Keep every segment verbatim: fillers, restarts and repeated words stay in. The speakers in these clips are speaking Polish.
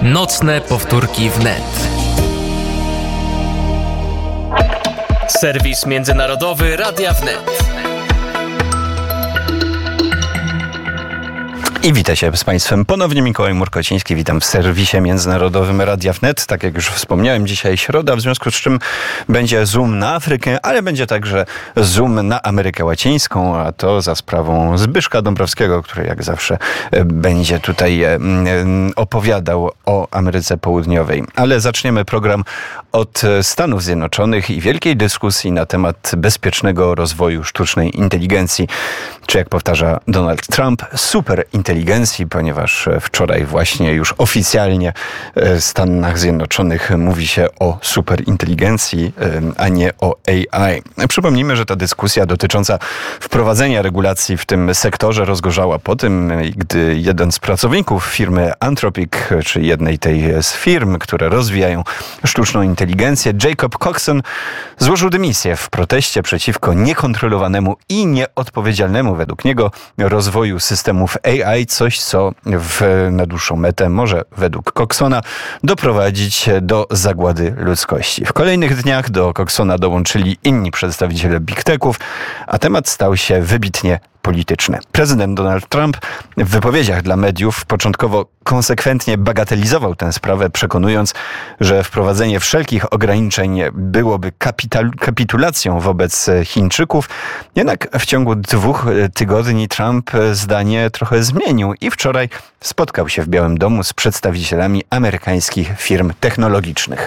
Nocne powtórki wnet. Serwis międzynarodowy Radia Wnet. I witam się z Państwem ponownie, Mikołaj Murkociński. Witam w serwisie międzynarodowym Radia Wnet. Tak jak już wspomniałem, dzisiaj środa, w związku z czym będzie zoom na Afrykę, ale będzie także zoom na Amerykę Łacińską, a to za sprawą Zbyszka Dąbrowskiego, który jak zawsze będzie tutaj opowiadał o Ameryce Południowej. Ale zaczniemy program od Stanów Zjednoczonych i wielkiej dyskusji na temat bezpiecznego rozwoju sztucznej inteligencji, czy jak powtarza Donald Trump, super inteligencji, ponieważ wczoraj właśnie już oficjalnie w Stanach Zjednoczonych mówi się o superinteligencji, a nie o A I. Przypomnijmy, że ta dyskusja dotycząca wprowadzenia regulacji w tym sektorze rozgorzała po tym, gdy jeden z pracowników firmy Anthropic, czy jednej tej z firm, które rozwijają sztuczną inteligencję, Jacob Coxon, złożył dymisję w proteście przeciwko niekontrolowanemu i nieodpowiedzialnemu według niego rozwoju systemów A I, coś co w, na dłuższą metę może według Coxona doprowadzić do zagłady ludzkości. W kolejnych dniach do Coxona dołączyli inni przedstawiciele big techów, a temat stał się wybitnie polityczny. Prezydent Donald Trump w wypowiedziach dla mediów początkowo konsekwentnie bagatelizował tę sprawę, przekonując, że wprowadzenie wszelkich ograniczeń byłoby kapital- kapitulacją wobec Chińczyków. Jednak w ciągu dwóch tygodni Trump zdanie trochę zmienił i wczoraj spotkał się w Białym Domu z przedstawicielami amerykańskich firm technologicznych.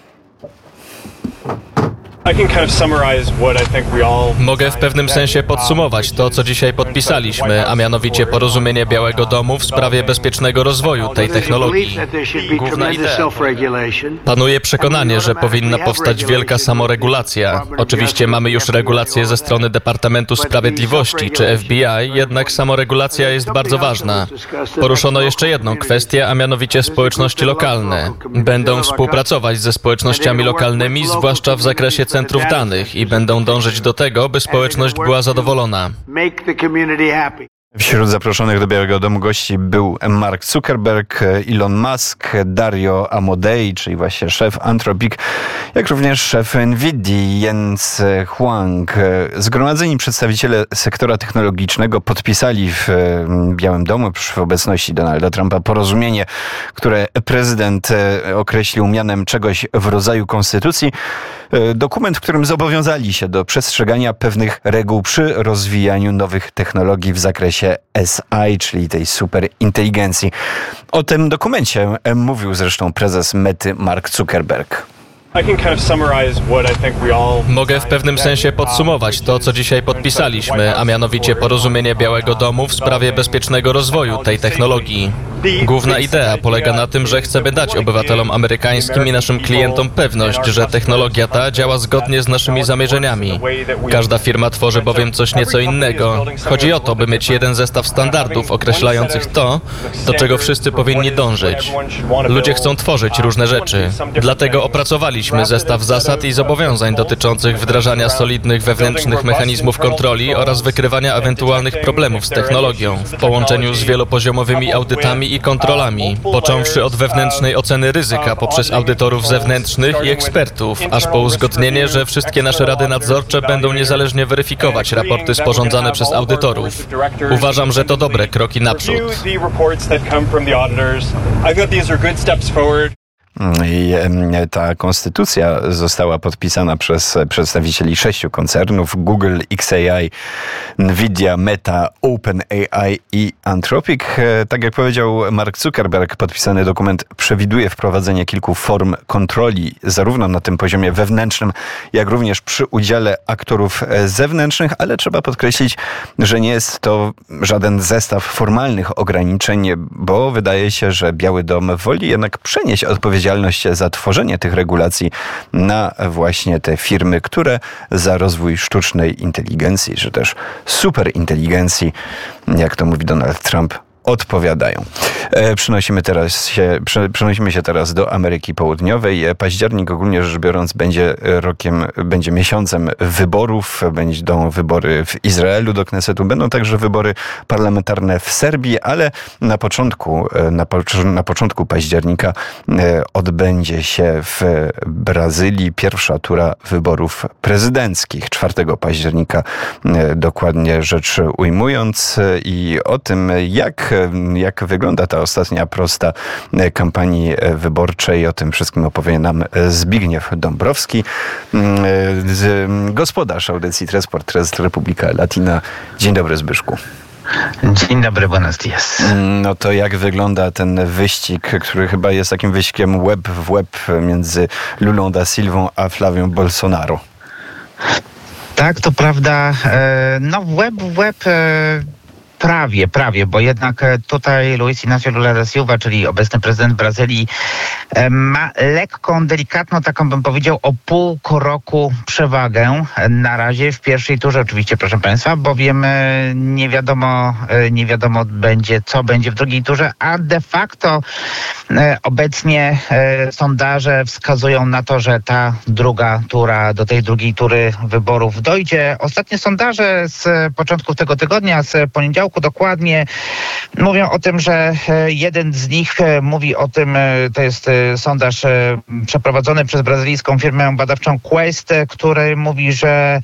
Mogę w pewnym sensie podsumować to, co dzisiaj podpisaliśmy, a mianowicie porozumienie Białego Domu w sprawie bezpiecznego rozwoju tej technologii. Główna idea. Panuje przekonanie, że powinna powstać wielka samoregulacja. Oczywiście mamy już regulacje ze strony Departamentu Sprawiedliwości czy F B I, jednak samoregulacja jest bardzo ważna. Poruszono jeszcze jedną kwestię, a mianowicie społeczności lokalne. Będą współpracować ze społecznościami lokalnymi, zwłaszcza w zakresie centrów danych i będą dążyć do tego, by społeczność była zadowolona. Wśród zaproszonych do Białego Domu gości był Mark Zuckerberg, Elon Musk, Dario Amodei, czyli właśnie szef Anthropic, jak również szef Nvidii, Jens Huang. Zgromadzeni przedstawiciele sektora technologicznego podpisali w Białym Domu w obecności Donalda Trumpa porozumienie, które prezydent określił mianem czegoś w rodzaju konstytucji. Dokument, w którym zobowiązali się do przestrzegania pewnych reguł przy rozwijaniu nowych technologii w zakresie S I, czyli tej superinteligencji. O tym dokumencie mówił zresztą prezes Mety Mark Zuckerberg. Mogę w pewnym sensie podsumować to, co dzisiaj podpisaliśmy, a mianowicie porozumienie Białego Domu w sprawie bezpiecznego rozwoju tej technologii. Główna idea polega na tym, że chcemy dać obywatelom amerykańskim i naszym klientom pewność, że technologia ta działa zgodnie z naszymi zamierzeniami. Każda firma tworzy bowiem coś nieco innego. Chodzi o to, by mieć jeden zestaw standardów określających to, do czego wszyscy powinni dążyć. Ludzie chcą tworzyć różne rzeczy. Dlatego opracowaliśmy zestaw zasad i zobowiązań dotyczących wdrażania solidnych wewnętrznych mechanizmów kontroli oraz wykrywania ewentualnych problemów z technologią w połączeniu z wielopoziomowymi audytami i kontrolami, począwszy od wewnętrznej oceny ryzyka poprzez audytorów zewnętrznych i ekspertów, aż po uzgodnienie, że wszystkie nasze rady nadzorcze będą niezależnie weryfikować raporty sporządzane przez audytorów. Uważam, że to dobre kroki naprzód. I ta konstytucja została podpisana przez przedstawicieli sześciu koncernów: Google, X A I, Nvidia, Meta, OpenAI i Anthropic. Tak jak powiedział Mark Zuckerberg, podpisany dokument przewiduje wprowadzenie kilku form kontroli, zarówno na tym poziomie wewnętrznym, jak również przy udziale aktorów zewnętrznych, ale trzeba podkreślić, że nie jest to żaden zestaw formalnych ograniczeń, bo wydaje się, że Biały Dom woli jednak przenieść odpowiedzialność za tworzenie tych regulacji na właśnie te firmy, które za rozwój sztucznej inteligencji, czy też superinteligencji, jak to mówi Donald Trump, odpowiadają. E, przenosimy, teraz się, prze, przenosimy się teraz do Ameryki Południowej. Październik ogólnie rzecz biorąc będzie rokiem, będzie miesiącem wyborów. Będą wybory w Izraelu do Knesetu. Będą także wybory parlamentarne w Serbii, ale na początku, na, na początku października odbędzie się w Brazylii pierwsza tura wyborów prezydenckich. czwartego października dokładnie rzecz ujmując. I o tym, jak, jak wygląda ta ostatnia prosta kampanii wyborczej, o tym wszystkim opowie nam Zbigniew Dąbrowski, gospodarz audycji Tresport, Tres Republika Latina. Dzień dobry, Zbyszku. Dzień dobry, buenos dias. No to jak wygląda ten wyścig, który chyba jest takim wyścigiem łeb w łeb między Lulą da Silvą a Flavią Bolsonaro? Tak, to prawda. No łeb w łeb... Prawie, prawie, bo jednak tutaj Luis Inácio Lula da Silva, czyli obecny prezydent Brazylii, ma lekką, delikatną, taką bym powiedział, o pół roku przewagę. Na razie w pierwszej turze oczywiście, proszę Państwa, bowiem nie wiadomo, nie wiadomo będzie, co będzie w drugiej turze, a de facto obecnie sondaże wskazują na to, że ta druga tura, do tej drugiej tury wyborów dojdzie. Ostatnie sondaże z początku tego tygodnia, z poniedziałku dokładnie, mówią o tym, że jeden z nich mówi o tym, to jest sondaż przeprowadzony przez brazylijską firmę badawczą Quest, który mówi, że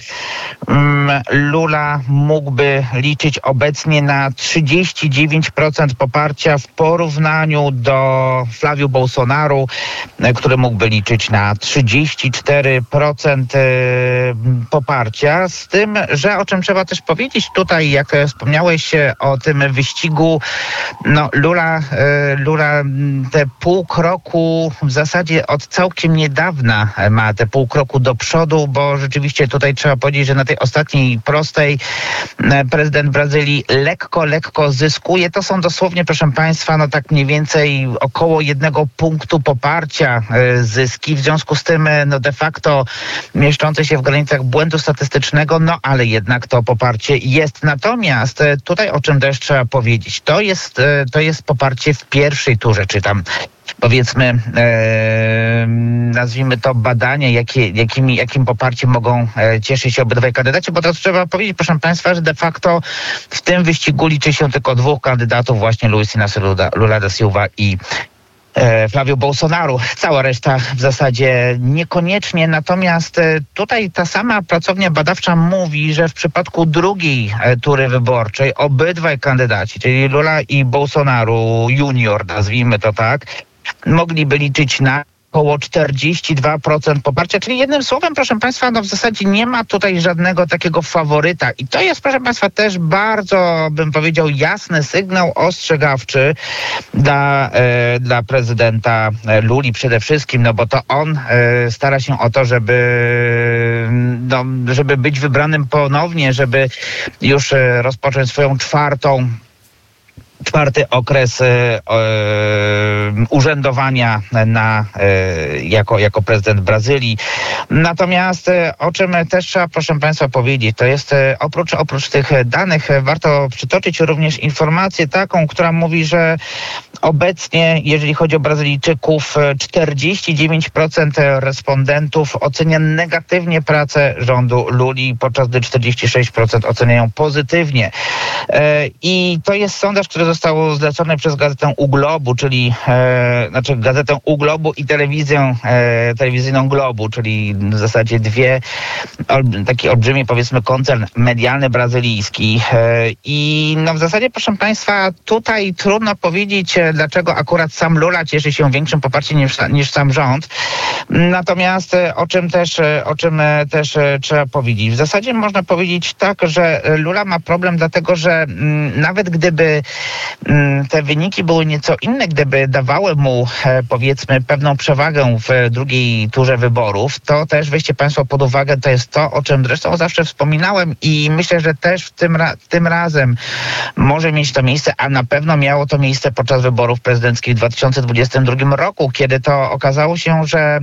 Lula mógłby liczyć obecnie na trzydzieści dziewięć procent poparcia w porównaniu do Flavio Bolsonaro, który mógłby liczyć na trzydzieści cztery procent poparcia. Z tym, że o czym trzeba też powiedzieć tutaj, jak wspomniałeś o tym wyścigu, no Lula, Lula te pół kroku w zasadzie od całkiem niedawna ma te pół kroku do przodu, bo rzeczywiście tutaj trzeba powiedzieć, że na tej ostatniej prostej prezydent Brazylii lekko, lekko zyskuje. To są dosłownie, proszę Państwa, no tak mniej więcej około jednego punktu poparcia zyski. W związku z tym, no de facto mieszczące się w granicach błędu statystycznego, no ale jednak to poparcie jest. Natomiast tutaj o czym też trzeba powiedzieć, to jest, to jest poparcie w pierwszej turze, czy tam powiedzmy, e, nazwijmy to badania, jakie, jakimi, jakim poparciem mogą e, cieszyć się obydwaj kandydaci, bo to trzeba powiedzieć, proszę Państwa, że de facto w tym wyścigu liczy się tylko dwóch kandydatów, właśnie Luis Inácio Lula, Lula da Silva i Flavio Bolsonaro. Cała reszta w zasadzie niekoniecznie, natomiast tutaj ta sama pracownia badawcza mówi, że w przypadku drugiej tury wyborczej obydwaj kandydaci, czyli Lula i Bolsonaro junior, nazwijmy to tak, mogliby liczyć na około czterdzieści dwa procent poparcia, czyli jednym słowem, proszę Państwa, no w zasadzie nie ma tutaj żadnego takiego faworyta i to jest, proszę Państwa, też bardzo, bym powiedział, jasny sygnał ostrzegawczy dla, e, dla prezydenta Luli przede wszystkim, no bo to on e, stara się o to, żeby, no, żeby być wybranym ponownie, żeby już e, rozpocząć swoją czwartą czwarty okres e, e, urzędowania na, e, jako, jako prezydent Brazylii. Natomiast e, o czym też trzeba, proszę Państwa, powiedzieć, to jest e, oprócz, oprócz tych danych e, warto przytoczyć również informację taką, która mówi, że obecnie, jeżeli chodzi o Brazylijczyków, czterdzieści dziewięć procent respondentów ocenia negatywnie pracę rządu Luli, podczas gdy czterdzieści sześć procent oceniają pozytywnie. E, I to jest sondaż, który został zlecony przez gazetę U Globu, czyli e, znaczy gazetę U Globu i telewizję e, telewizyjną Globu, czyli w zasadzie dwie, ol, taki olbrzymi, powiedzmy, koncern medialny brazylijski. E, I no w zasadzie, proszę Państwa, tutaj trudno powiedzieć, dlaczego akurat sam Lula cieszy się większym poparciem niż, niż sam rząd. Natomiast o czym też, o czym też trzeba powiedzieć. W zasadzie można powiedzieć tak, że Lula ma problem, dlatego że m, nawet gdyby m, te wyniki były nieco inne, gdyby dawały mu e, powiedzmy pewną przewagę w drugiej turze wyborów, to też weźcie Państwo pod uwagę, to jest to, o czym zresztą zawsze wspominałem i myślę, że też w tym, ra- tym razem może mieć to miejsce, a na pewno miało to miejsce podczas wyborów prezydenckich w dwa tysiące dwudziestym drugim roku, kiedy to okazało się, że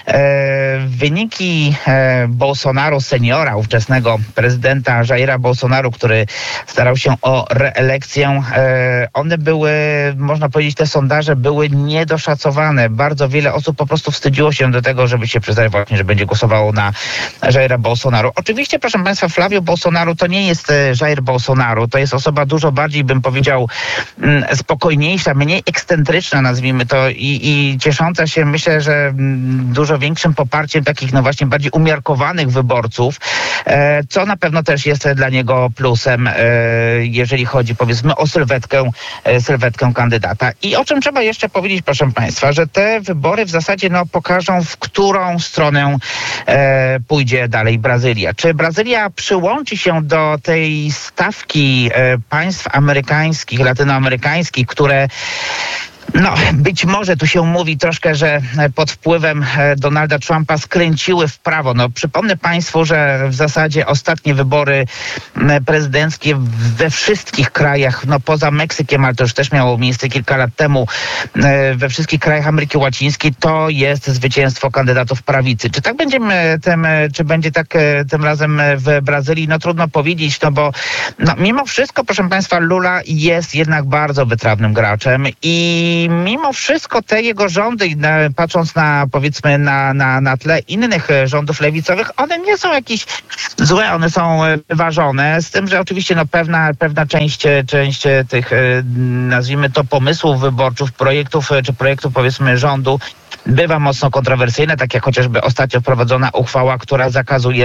Wyniki Bolsonaro seniora, ówczesnego prezydenta Jaira Bolsonaro, który starał się o reelekcję, one były, można powiedzieć, te sondaże były niedoszacowane. Bardzo wiele osób po prostu wstydziło się do tego, żeby się przyznać właśnie, że będzie głosowało na Jaira Bolsonaro. Oczywiście, proszę Państwa, Flavio Bolsonaro to nie jest Jair Bolsonaro, to jest osoba dużo bardziej, bym powiedział, spokojniejsza, mniej ekscentryczna, nazwijmy to, i, i ciesząca się, myślę, że dużo większym poparciem takich, no właśnie, bardziej umiarkowanych wyborców, co na pewno też jest dla niego plusem, jeżeli chodzi, powiedzmy, o sylwetkę, sylwetkę kandydata. I o czym trzeba jeszcze powiedzieć, proszę Państwa, że te wybory w zasadzie no, pokażą, w którą stronę e, pójdzie dalej Brazylia. Czy Brazylia przyłączy się do tej stawki e, państw amerykańskich, latynoamerykańskich, które no, być może tu się mówi troszkę, że pod wpływem Donalda Trumpa skręciły w prawo. No, przypomnę Państwu, że w zasadzie ostatnie wybory prezydenckie we wszystkich krajach, no poza Meksykiem, ale to już też miało miejsce kilka lat temu, we wszystkich krajach Ameryki Łacińskiej, to jest zwycięstwo kandydatów prawicy. Czy tak będziemy tym, czy będzie tak tym razem w Brazylii? No trudno powiedzieć, no bo no, mimo wszystko, proszę Państwa, Lula jest jednak bardzo wytrawnym graczem i I mimo wszystko te jego rządy, patrząc na, powiedzmy, na, na, na tle innych rządów lewicowych, one nie są jakieś złe, one są wyważone, z tym, że oczywiście no, pewna, pewna część, część tych, nazwijmy to, pomysłów wyborczych, projektów, czy projektów, powiedzmy, rządu bywa mocno kontrowersyjna, tak jak chociażby ostatnio wprowadzona uchwała, która zakazuje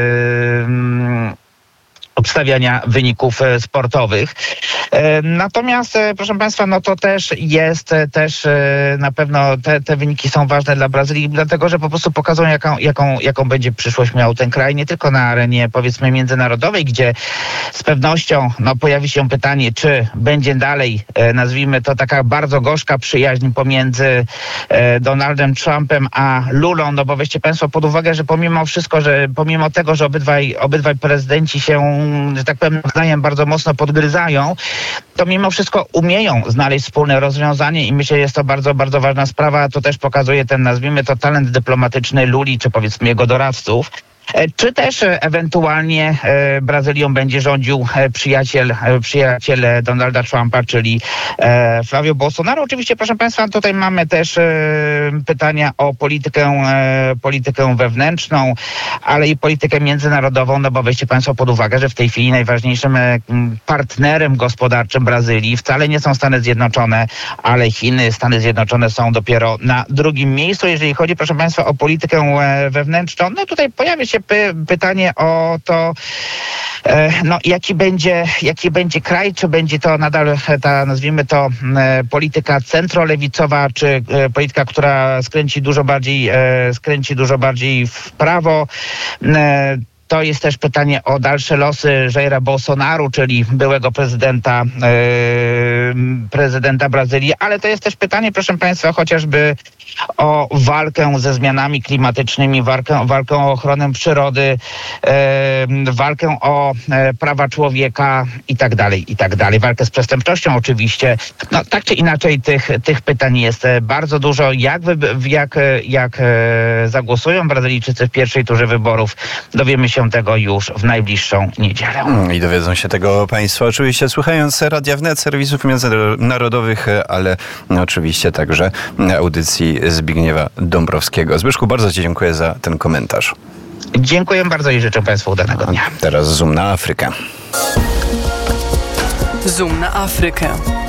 yy, obstawiania wyników sportowych. Natomiast, proszę Państwa, no to też jest, też na pewno te, te wyniki są ważne dla Brazylii, dlatego, że po prostu pokazują, jaką, jaką, jaką będzie przyszłość miał ten kraj, nie tylko na arenie, powiedzmy, międzynarodowej, gdzie z pewnością no, pojawi się pytanie, czy będzie dalej, nazwijmy to, taka bardzo gorzka przyjaźń pomiędzy Donaldem Trumpem a Lulą, no bo weźcie Państwo pod uwagę, że pomimo wszystko, że pomimo tego, że obydwaj, obydwaj prezydenci się, że tak powiem, nawzajem bardzo mocno podgryzają, to mimo wszystko umieją znaleźć wspólne rozwiązanie i myślę, że jest to bardzo, bardzo ważna sprawa. To też pokazuje ten, nazwijmy to, talent dyplomatyczny Luli, czy powiedzmy jego doradców. Czy też ewentualnie Brazylią będzie rządził przyjaciel, przyjaciel Donalda Trumpa, czyli Flavio Bolsonaro. Oczywiście, proszę Państwa, tutaj mamy też pytania o politykę, politykę wewnętrzną, ale i politykę międzynarodową, no bo weźcie Państwo pod uwagę, że w tej chwili najważniejszym partnerem gospodarczym Brazylii wcale nie są Stany Zjednoczone, ale Chiny. Stany Zjednoczone są dopiero na drugim miejscu. Jeżeli chodzi, proszę Państwa, o politykę wewnętrzną, no tutaj pojawia się py- pytanie o to, e, no jaki będzie, jaki będzie kraj, czy będzie to nadal ta, nazwijmy to, e, polityka centrolewicowa, czy e, polityka, która skręci dużo bardziej, e, skręci dużo bardziej w prawo. E, To jest też pytanie o dalsze losy Jaira Bolsonaro, czyli byłego prezydenta, yy, prezydenta Brazylii, ale to jest też pytanie, proszę Państwa, chociażby o walkę ze zmianami klimatycznymi, walkę, walkę o ochronę przyrody, yy, walkę o yy, prawa człowieka i tak dalej, i tak dalej. Walkę z przestępczością oczywiście. No tak czy inaczej tych, tych pytań jest bardzo dużo. Jak, wy, jak, jak yy, zagłosują Brazylijczycy w pierwszej turze wyborów, dowiemy się tego już w najbliższą niedzielę. I dowiedzą się tego Państwo oczywiście słuchając Radia Wnet, serwisów międzynarodowych, ale oczywiście także audycji Zbigniewa Dąbrowskiego. Zbyszku, bardzo Ci dziękuję za ten komentarz. Dziękuję bardzo i życzę Państwu udanego dnia. A teraz zoom na Afrykę. Zoom na Afrykę.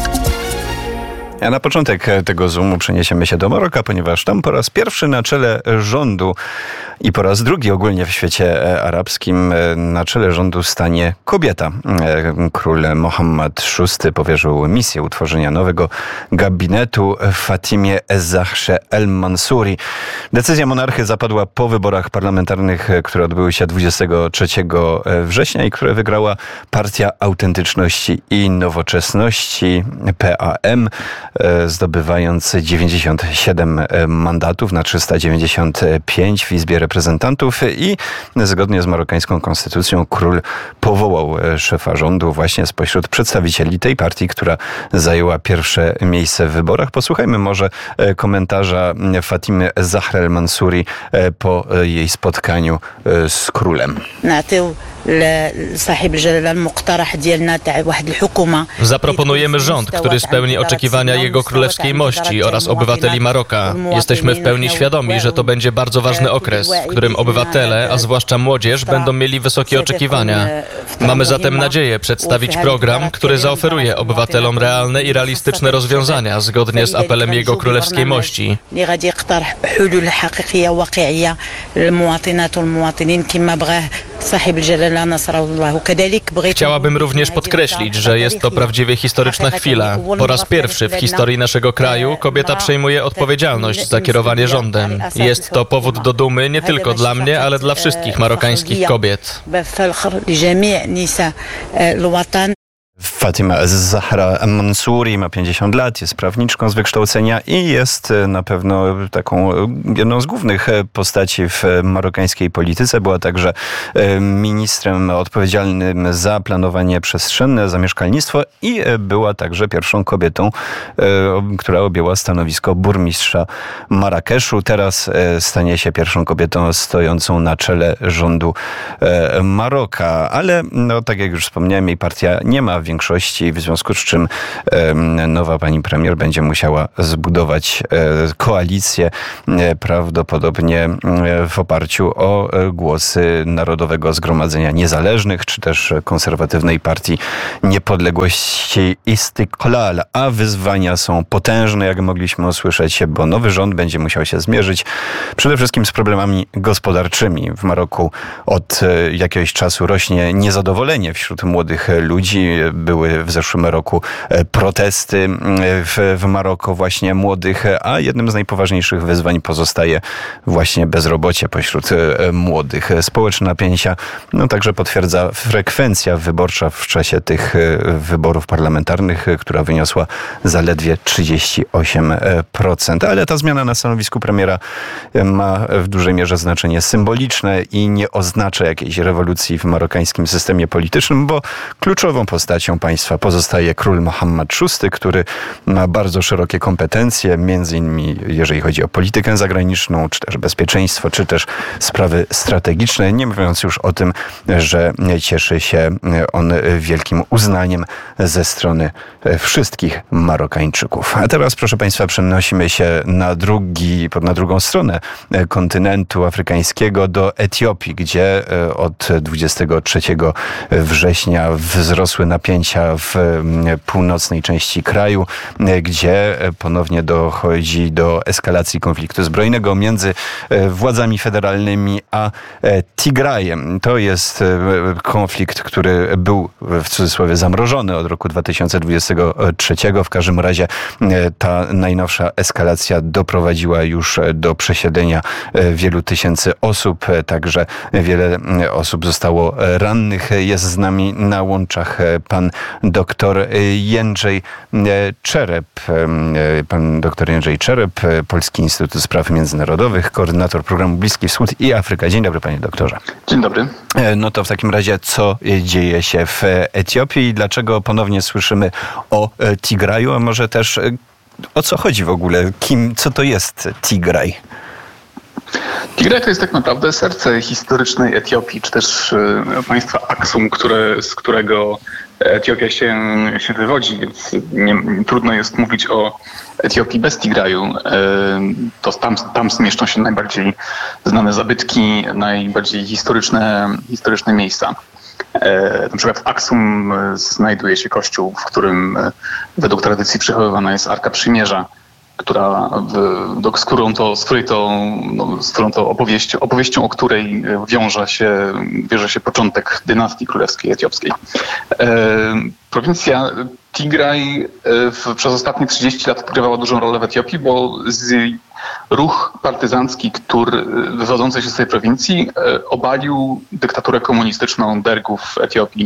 A na początek tego zoomu przeniesiemy się do Maroka, ponieważ tam po raz pierwszy na czele rządu i po raz drugi ogólnie w świecie arabskim na czele rządu stanie kobieta. Król Mohammed szósty powierzył misję utworzenia nowego gabinetu Fatimie Ez-Zahrze El-Mansuri. Decyzja monarchy zapadła po wyborach parlamentarnych, które odbyły się dwudziestego trzeciego września i które wygrała Partia Autentyczności i Nowoczesności P A M. zdobywając dziewięćdziesiąt siedem mandatów na trzysta dziewięćdziesiąt pięć w Izbie Reprezentantów i zgodnie z marokańską konstytucją król powołał szefa rządu właśnie spośród przedstawicieli tej partii, która zajęła pierwsze miejsce w wyborach. Posłuchajmy może komentarza Fatimy Zahra al-Mansuri po jej spotkaniu z królem. Zaproponujemy rząd, który spełni oczekiwania Jego Królewskiej Mości oraz obywateli Maroka. Jesteśmy w pełni świadomi, że to będzie bardzo ważny okres, w którym obywatele, a zwłaszcza młodzież, będą mieli wysokie oczekiwania. Mamy zatem nadzieję przedstawić program, który zaoferuje obywatelom realne i realistyczne rozwiązania zgodnie z apelem Jego Królewskiej Mości. Chciałabym również podkreślić, że jest to prawdziwie historyczna chwila. Po raz pierwszy w historii naszego kraju kobieta przejmuje odpowiedzialność za kierowanie rządem. Jest to powód do dumy nie tylko dla mnie, ale dla wszystkich marokańskich kobiet. Fatima Zahra Mansuri ma pięćdziesiąt lat, jest prawniczką z wykształcenia i jest na pewno taką jedną z głównych postaci w marokańskiej polityce. Była także ministrem odpowiedzialnym za planowanie przestrzenne, za mieszkalnictwo i była także pierwszą kobietą, która objęła stanowisko burmistrza Marrakeszu. Teraz stanie się pierwszą kobietą stojącą na czele rządu Maroka. Ale no, tak jak już wspomniałem, jej partia nie ma większości, w związku z czym nowa pani premier będzie musiała zbudować koalicję prawdopodobnie w oparciu o głosy Narodowego Zgromadzenia Niezależnych, czy też konserwatywnej partii Niepodległości Istiqlal. A wyzwania są potężne, jak mogliśmy usłyszeć, bo nowy rząd będzie musiał się zmierzyć przede wszystkim z problemami gospodarczymi. W Maroku od jakiegoś czasu rośnie niezadowolenie wśród młodych ludzi. Były w zeszłym roku protesty w, w Maroku właśnie młodych, a jednym z najpoważniejszych wyzwań pozostaje właśnie bezrobocie pośród młodych. Społeczne napięcia no także potwierdza frekwencja wyborcza w czasie tych wyborów parlamentarnych, która wyniosła zaledwie trzydzieści osiem procent. Ale ta zmiana na stanowisku premiera ma w dużej mierze znaczenie symboliczne i nie oznacza jakiejś rewolucji w marokańskim systemie politycznym, bo kluczową postacią państwa pozostaje król Mohammed szósty, który ma bardzo szerokie kompetencje, między innymi jeżeli chodzi o politykę zagraniczną, czy też bezpieczeństwo, czy też sprawy strategiczne, nie mówiąc już o tym, że cieszy się on wielkim uznaniem ze strony wszystkich Marokańczyków. A teraz, proszę państwa, przenosimy się na, drugi, na drugą stronę kontynentu afrykańskiego do Etiopii, gdzie od dwudziestego trzeciego września wzrosły napięcia w północnej części kraju, gdzie ponownie dochodzi do eskalacji konfliktu zbrojnego między władzami federalnymi a Tigrajem. To jest konflikt, który był w cudzysłowie zamrożony od roku dwa tysiące dwudziestego trzeciego. W każdym razie ta najnowsza eskalacja doprowadziła już do przesiedlenia wielu tysięcy osób. Także wiele osób zostało rannych. Jest z nami na łączach pan doktor Jędrzej Czerep. Pan doktor Jędrzej Czerep, Polski Instytut Spraw Międzynarodowych, koordynator programu Bliski Wschód i Afryka. Dzień dobry, panie doktorze. Dzień dobry. No to w takim razie, co dzieje się w Etiopii i dlaczego ponownie słyszymy o Tigraju, a może też o co chodzi w ogóle? Kim, co to jest Tigraj? Tigraj to jest tak naprawdę serce historycznej Etiopii, czy też państwa Aksum, które, z którego Etiopia się, się wywodzi, więc nie, trudno jest mówić o Etiopii bez Tigraju. To tam, tam zmieszczą się najbardziej znane zabytki, najbardziej historyczne, historyczne miejsca. Na przykład w Aksum znajduje się kościół, w którym według tradycji przechowywana jest Arka Przymierza, która, w, do, z którą to, z której to, no, z którą to opowieścią, opowieścią, o której wiąże się, wiąże się początek dynastii królewskiej etiopskiej. E, prowincja Tigraj w, przez ostatnie trzydzieści lat odgrywała dużą rolę w Etiopii, bo z ruch partyzancki, który wywodzący się z tej prowincji obalił dyktaturę komunistyczną dergów w Etiopii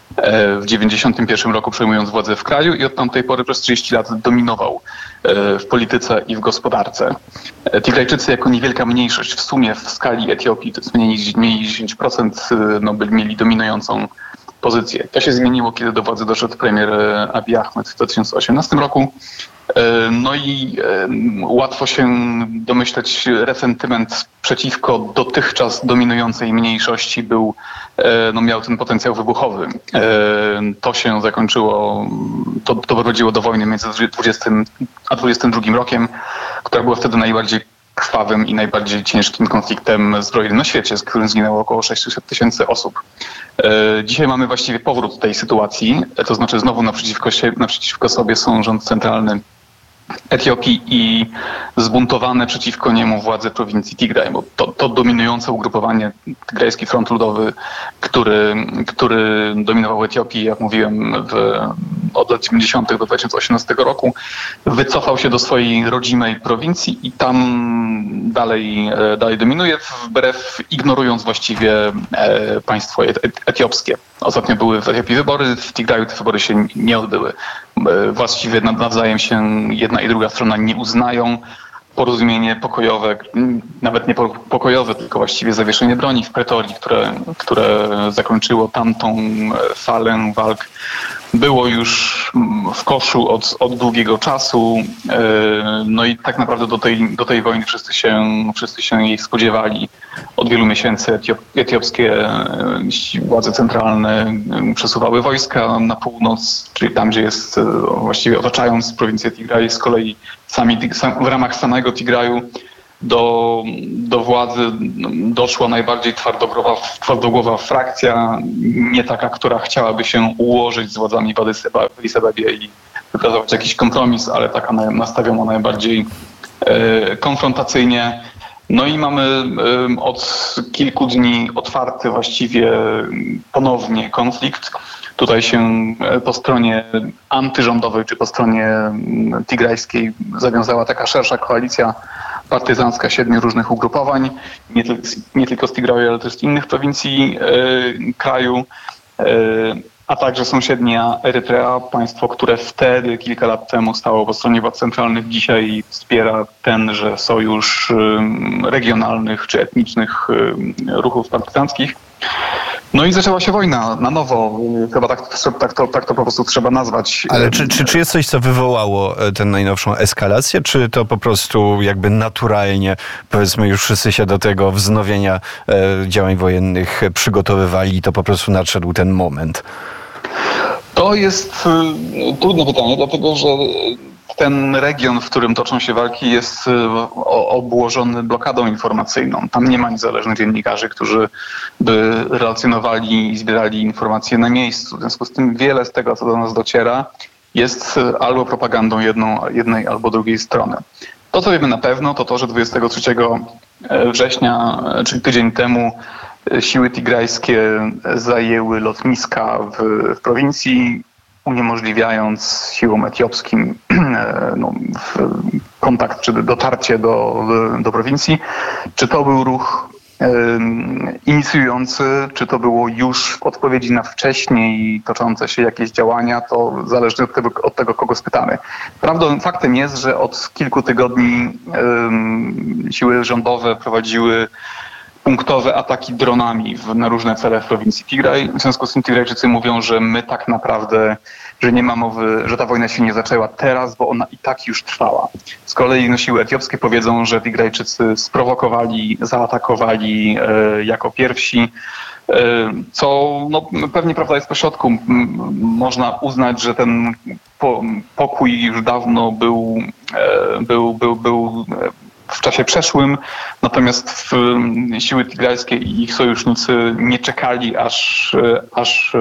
w dziewięćdziesiątym pierwszym roku, przejmując władzę w kraju i od tamtej pory przez trzydzieści lat dominował w polityce i w gospodarce. Tigrajczycy jako niewielka mniejszość w sumie w skali Etiopii, to jest mniej niż, mniej niż dziesięć procent, no, byli, mieli dominującą pozycję. To się zmieniło, kiedy do władzy doszedł premier Abiy Ahmed w dwa tysiące osiemnastym roku. No i łatwo się domyśleć, resentyment przeciwko dotychczas dominującej mniejszości był, no miał ten potencjał wybuchowy. To się zakończyło, to, to prowadziło do wojny między dwudziestym a dwudziestym drugim rokiem, która była wtedy najbardziej krwawym i najbardziej ciężkim konfliktem zbrojnym na świecie, z którym zginęło około sześćset tysięcy osób. Dzisiaj mamy właściwie powrót tej sytuacji, to znaczy znowu naprzeciwko, się, naprzeciwko sobie są rząd centralny Etiopii i zbuntowane przeciwko niemu władze prowincji Tigraj, bo to, to dominujące ugrupowanie, Tigrajski Front Ludowy, który, który dominował Etiopii, jak mówiłem, w, od lat dziewięćdziesiątych do dwa tysiące osiemnastego roku, wycofał się do swojej rodzimej prowincji i tam dalej, dalej dominuje, wbrew ignorując właściwie państwo etiopskie. Ostatnio były w Etiopii wybory, w Tigraju te wybory się nie odbyły. Właściwie nawzajem się jedna i druga strona nie uznają. Porozumienie pokojowe, nawet nie pokojowe, tylko właściwie zawieszenie broni w Pretorii, które, które zakończyło tamtą falę walk, było już w koszu od, od długiego czasu. No i tak naprawdę do tej, do tej wojny wszyscy się, wszyscy się jej spodziewali. Od wielu miesięcy etiop, etiopskie władze centralne przesuwały wojska na północ, czyli tam, gdzie jest, właściwie otaczając prowincję Tigraj, z kolei sami, w ramach samego Tigraju do, do władzy doszła najbardziej twardogłowa, twardogłowa frakcja, nie taka, która chciałaby się ułożyć z władzami w Addis Abebie i wypracować jakiś kompromis, ale taka nastawiona najbardziej e, konfrontacyjnie. No i mamy e, od kilku dni otwarty właściwie ponownie konflikt. Tutaj się po stronie antyrządowej czy po stronie tigrajskiej zawiązała taka szersza koalicja partyzancka siedmiu różnych ugrupowań, nie, nie tylko z Tigraju, ale też z innych prowincji e, kraju, e, a także sąsiednia Erytrea, państwo, które wtedy, kilka lat temu stało po stronie władz centralnych, dzisiaj wspiera tenże sojusz e, regionalnych czy etnicznych e, ruchów partyzanckich. No i zaczęła się wojna na nowo. Chyba tak, tak, to, tak to po prostu trzeba nazwać. Ale czy, czy, czy jest coś, co wywołało tę najnowszą eskalację, czy to po prostu jakby naturalnie, powiedzmy, już wszyscy się do tego wznowienia e, działań wojennych przygotowywali i to po prostu nadszedł ten moment? To jest y, trudne pytanie, dlatego że ten region, w którym toczą się walki, jest obłożony blokadą informacyjną. Tam nie ma niezależnych dziennikarzy, którzy by relacjonowali i zbierali informacje na miejscu. W związku z tym wiele z tego, co do nas dociera, jest albo propagandą jedną, jednej albo drugiej strony. To, co wiemy na pewno, to to, że dwudziestego trzeciego września, czyli tydzień temu, siły tigrajskie zajęły lotniska w, w prowincji, uniemożliwiając siłom etiopskim no, kontakt czy dotarcie do, do prowincji. Czy to był ruch um, inicjujący, czy to było już w odpowiedzi na wcześniej toczące się jakieś działania, to zależy od tego, od tego kogo spytamy. Prawdą, faktem jest, że od kilku tygodni um, siły rządowe prowadziły punktowe ataki dronami w, na różne cele w prowincji Tigraj. W związku z tym Tigrajczycy mówią, że my tak naprawdę, że nie ma mowy, że ta wojna się nie zaczęła teraz, bo ona i tak już trwała. Z kolei no, siły etiopskie powiedzą, że Tigrajczycy sprowokowali, zaatakowali e, jako pierwsi, e, co no, pewnie prawda jest pośrodku. M- można uznać, że ten po, pokój już dawno był, e, był, był, był w czasie przeszłym, natomiast siły tigrajskie i ich sojusznicy nie czekali, aż, aż,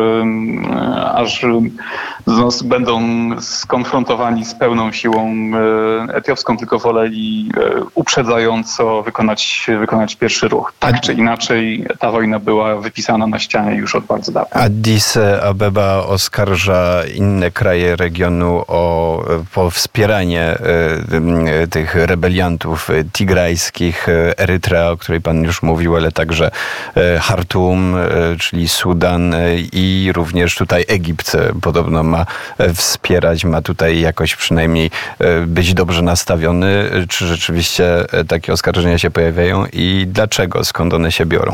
aż będą skonfrontowani z pełną siłą etiopską, tylko woleli uprzedzająco wykonać, wykonać pierwszy ruch. Tak czy inaczej ta wojna była wypisana na ścianie już od bardzo dawna. Addis Abeba oskarża inne kraje regionu o, o wspieranie tych rebeliantów tigrajskich, Erytrea, o której pan już mówił, ale także Chartum, czyli Sudan i również tutaj Egipt podobno ma wspierać, ma tutaj jakoś przynajmniej być dobrze nastawiony. Czy rzeczywiście takie oskarżenia się pojawiają i dlaczego, skąd one się biorą?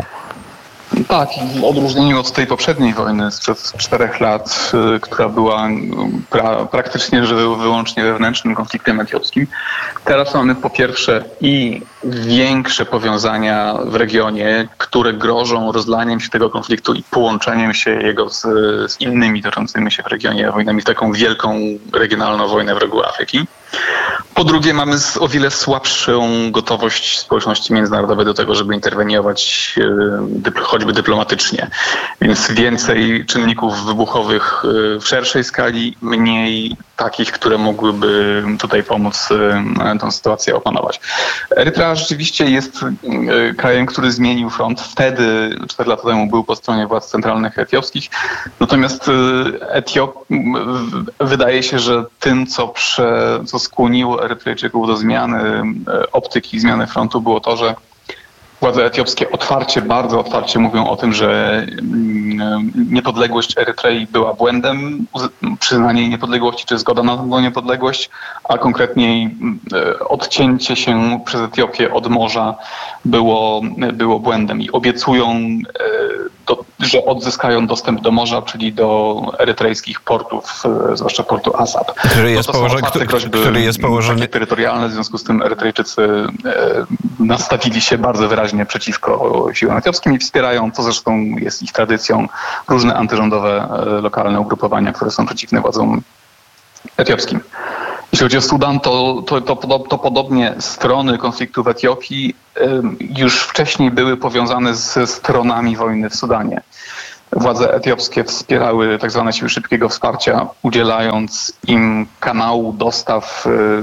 Tak, w odróżnieniu od tej poprzedniej wojny sprzed czterech lat, y, która była pra, praktycznie że wyłącznie wewnętrznym konfliktem etiopskim, teraz mamy po pierwsze i większe powiązania w regionie, które grożą rozlaniem się tego konfliktu i połączeniem się jego z, z innymi toczącymi się w regionie wojnami, w taką wielką regionalną wojnę w rogu Afryki. Po drugie, mamy o wiele słabszą gotowość społeczności międzynarodowej do tego, żeby interweniować dypl- choćby dyplomatycznie. Więc więcej czynników wybuchowych w szerszej skali, mniej takich, które mogłyby tutaj pomóc tę sytuację opanować. Erytrea rzeczywiście jest krajem, który zmienił front. Wtedy, cztery lata temu, był po stronie władz centralnych etiopskich. Natomiast Etiop wydaje się, że tym, co, prze, co skłoniło Erytrejczyków do zmiany optyki, zmiany frontu, było to, że władze etiopskie otwarcie, bardzo otwarcie mówią o tym, że niepodległość Erytrei była błędem, przyznanie jej niepodległości czy zgoda na tą niepodległość, a konkretniej odcięcie się przez Etiopię od morza było, było błędem i obiecują, do, że odzyskają dostęp do morza, czyli do erytrejskich portów, zwłaszcza portu Asab. Który jest, no to położony, który, groźby, który jest położony terytorialne, w związku z tym Erytrejczycy nastawili się bardzo wyraźnie przeciwko siłom etiopskim i wspierają, co zresztą jest ich tradycją, różne antyrządowe lokalne ugrupowania, które są przeciwne władzom etiopskim. Jeśli chodzi o Sudan, to, to, to, to podobnie strony konfliktu w Etiopii już wcześniej były powiązane ze stronami wojny w Sudanie. Władze etiopskie wspierały tak zwane siły szybkiego wsparcia, udzielając im kanału dostaw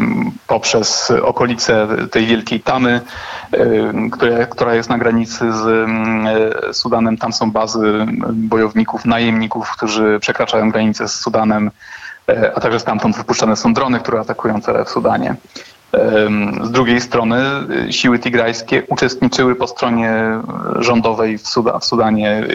poprzez okolice tej wielkiej Tamy, która, która jest na granicy z Sudanem. Tam są bazy bojowników, najemników, którzy przekraczają granicę z Sudanem, a także stamtąd wypuszczane są drony, które atakują cele w Sudanie. Z drugiej strony siły tigrajskie uczestniczyły po stronie rządowej w, Suda, w Sudanie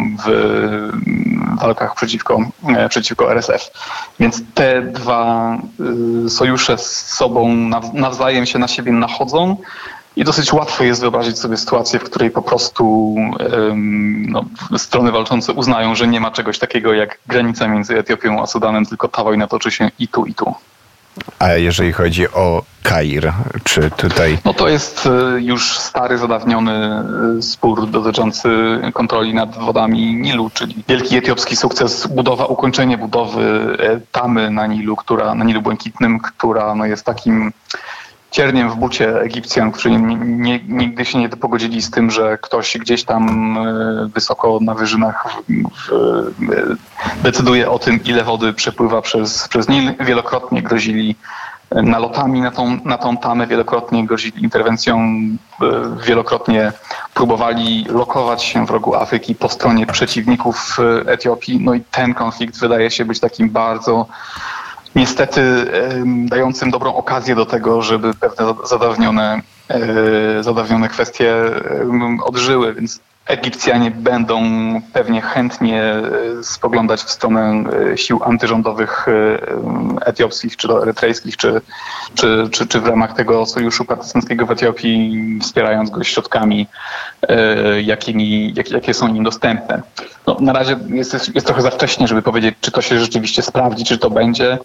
w walkach przeciwko, przeciwko R S F. Więc te dwa sojusze z sobą nawzajem się na siebie nachodzą i dosyć łatwo jest wyobrazić sobie sytuację, w której po prostu no, strony walczące uznają, że nie ma czegoś takiego jak granica między Etiopią a Sudanem, tylko ta wojna toczy się i tu, i tu. A jeżeli chodzi o Kair, czy tutaj... No to jest już stary, zadawniony spór dotyczący kontroli nad wodami Nilu, czyli wielki etiopski sukces, budowa, ukończenie budowy tamy na Nilu, która, na Nilu Błękitnym, która no jest takim cierniem w bucie Egipcjan, którzy nie, nie, nigdy się nie pogodzili z tym, że ktoś gdzieś tam wysoko na wyżynach w, w, decyduje o tym, ile wody przepływa przez, przez Nil. Wielokrotnie grozili nalotami na tą, na tą tamę, wielokrotnie grozili interwencją, wielokrotnie próbowali lokować się w rogu Afryki po stronie przeciwników Etiopii. No i ten konflikt wydaje się być takim bardzo niestety dającym dobrą okazję do tego, żeby pewne zadawnione, zadawnione kwestie odżyły, więc Egipcjanie będą pewnie chętnie spoglądać w stronę sił antyrządowych etiopskich, czy erytrejskich, czy, czy, czy, czy w ramach tego sojuszu partyzanckiego w Etiopii, wspierając go środkami, jakimi, jak, jakie są im dostępne. No, na razie jest, jest trochę za wcześnie, żeby powiedzieć, czy to się rzeczywiście sprawdzi, czy to będzie.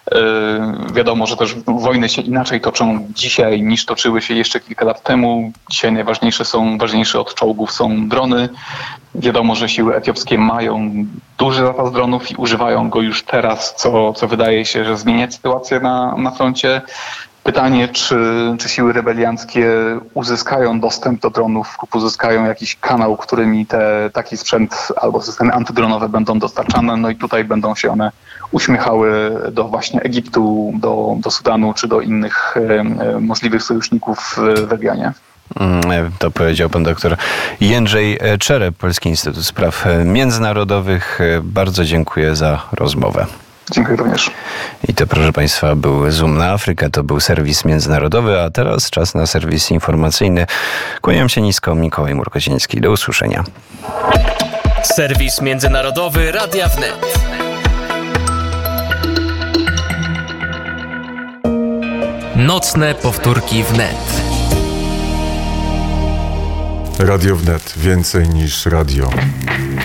Yy, wiadomo, że też wojny się inaczej toczą dzisiaj niż toczyły się jeszcze kilka lat temu. Dzisiaj najważniejsze są, ważniejsze od czołgów są drony. Wiadomo, że siły etiopskie mają duży zapas dronów i używają go już teraz, co, co wydaje się, że zmienia sytuację na, na froncie. Pytanie, czy, czy siły rebelianckie uzyskają dostęp do dronów lub uzyskają jakiś kanał, którymi te, taki sprzęt albo systemy antydronowe będą dostarczane. No i tutaj będą się one uśmiechały do właśnie Egiptu, do, do Sudanu czy do innych e, możliwych sojuszników w regionie. To powiedział pan doktor Jędrzej Czerep, Polski Instytut Spraw Międzynarodowych. Bardzo dziękuję za rozmowę. Dziękuję również. I to, proszę Państwa, był Zoom na Afrykę, to był serwis międzynarodowy, a teraz czas na serwis informacyjny. Kłaniam się nisko, Mikołaj Murkociński. Do usłyszenia. Serwis międzynarodowy Radia Wnet. Nocne powtórki wnet. Radio Wnet. Więcej niż radio.